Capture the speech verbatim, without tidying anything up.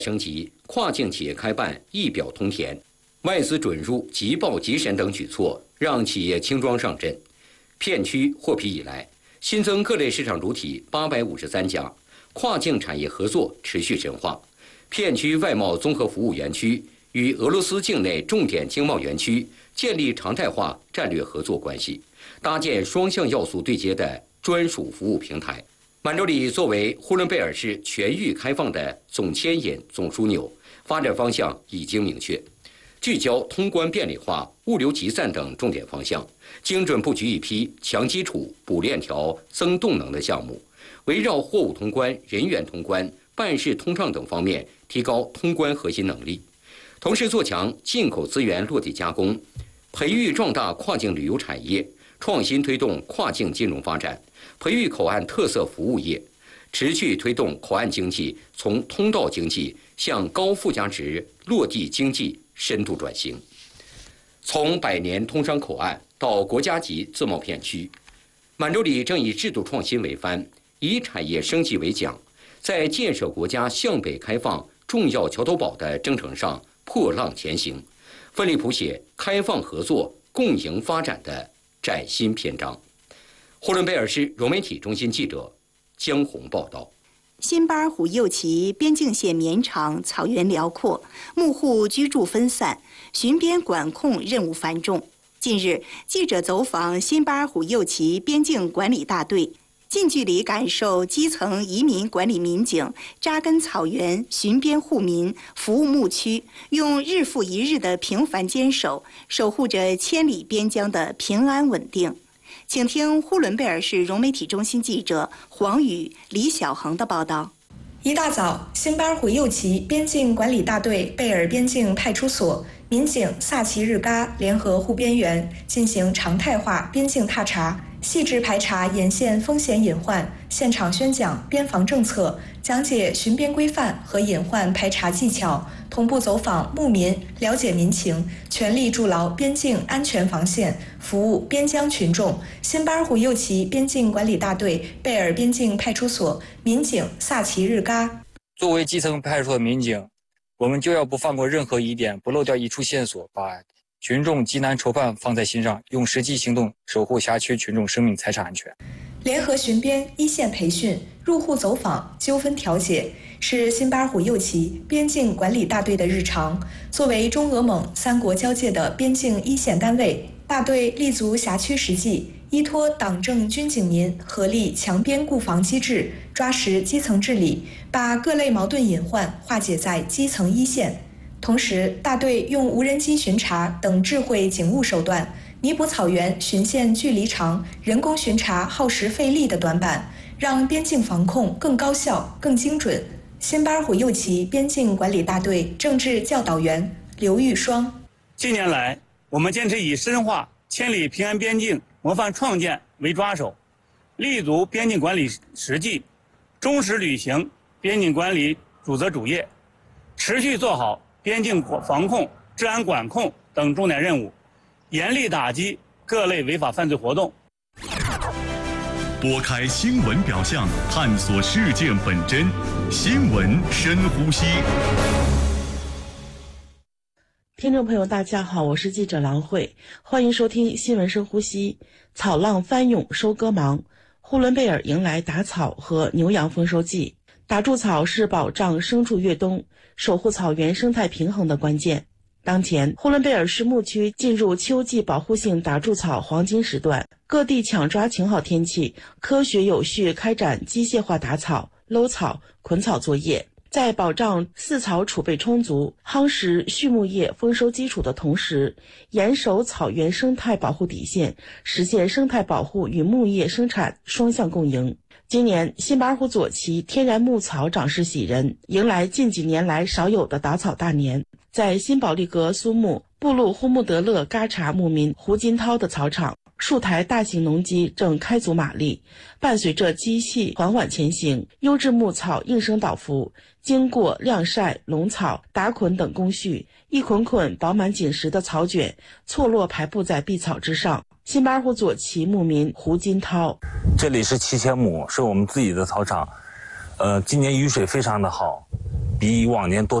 升级，跨境企业开办一表通田，外资准入即报即审等举措，让企业轻装上阵。片区获批以来，新增各类市场主体八百五十三家，跨境产业合作持续深化。片区外贸综合服务园区与俄罗斯境内重点经贸园区建立常态化战略合作关系，搭建双向要素对接的专属服务平台。满洲里作为呼伦贝尔市全域开放的总牵引、总枢纽，发展方向已经明确，聚焦通关便利化、物流集散等重点方向，精准布局一批强基础、补链条、增动能的项目，围绕货物通关、人员通关、办事通畅等方面提高通关核心能力，同时做强进口资源落地加工，培育壮大跨境旅游产业，创新推动跨境金融发展，培育口岸特色服务业，持续推动口岸经济从通道经济向高附加值落地经济深度转型。从百年通商口岸到国家级自贸片区，满洲里正以制度创新为帆，以产业升级为桨，在建设国家向北开放重要桥头堡的征程上破浪前行，奋力谱写开放合作、共赢发展的崭新篇章。呼伦贝尔市融媒体中心记者江红报道。 新巴尔虎右旗边境线绵长，草原辽阔，牧户居住分散，巡边管控任务繁重。近日，记者走访新巴尔虎右旗边境管理大队，近距离感受基层移民管理民警扎根草原、巡边护民、服务牧区，用日复一日的平凡坚守，守护着千里边疆的平安稳定。请听呼伦贝尔市融媒体中心记者黄宇、李小恒的报道。 一大早，新巴尔虎右旗边境管理大队贝尔边境派出所民警萨奇日嘎联合护边员进行常态化边境踏查，细致排查沿线风险隐患，现场宣讲边防政策，讲解巡边规范和隐患排查技巧，同步走访牧民，了解民情，全力筑牢边境安全防线，服务边疆群众。新巴尔虎右旗边境管理大队贝尔边境派出所民警萨奇日嘎： 作为基层派出所民警，我们就要不放过任何一点，不漏掉一处线索，把群众急难愁烦放在心上，用实际行动守护辖区群众生命财产安全。 联合巡边一线培训、入户走访、纠纷调解，是新巴尔虎右旗边境管理大队的日常。作为中俄蒙三国交界的边境一线单位，大队立足辖区实际，依托党政军警民合力强边固防机制，抓实基层治理，把各类矛盾隐患化解在基层一线。同时，大队用无人机巡查等智慧警务手段，弥补草原巡线距离长、人工巡查耗时费力的短板，让边境防控更高效、更精准。新巴尔虎右旗边境管理大队政治教导员刘玉双： 近年来，我们坚持以深化千里平安边境模范创建为抓手，立足边境管理实际，忠实履行边境管理主责主业，持续做好边境防控、治安管控等重点任务，严厉打击各类违法犯罪活动。 拨开新闻表象，探索事件本真，新闻深呼吸。 听众朋友大家好，我是记者郎慧，欢迎收听新闻深呼吸。草浪翻涌收割忙，呼伦贝尔迎来打草和牛羊丰收季。打住草是保障牲畜越冬、守护草原生态平衡的关键。当前，呼伦贝尔市牧区进入秋季保护性打住草黄金时段，各地抢抓晴好天气，科学有序开展机械化打草、搂草、捆草作业。在保障饲草储备充足、夯实畜牧业丰收基础的同时，严守草原生态保护底线，实现生态保护与牧业生产双向共赢。今年新巴尔虎左旗天然牧草长势喜人，迎来近几年来少有的打草大年。在新保利格苏木布路呼木德勒嘎查牧民胡金涛的草场，数台大型农机正开足马力，伴随着机器缓缓前行，优质牧草应声倒伏，经过晾晒、笼草、打捆等工序，一捆捆饱满紧实的草卷错落排布在碧草之上。新巴尔虎左旗牧民胡金涛： 这里是七千亩，是我们自己的草场，呃，今年雨水非常的好， 比往年多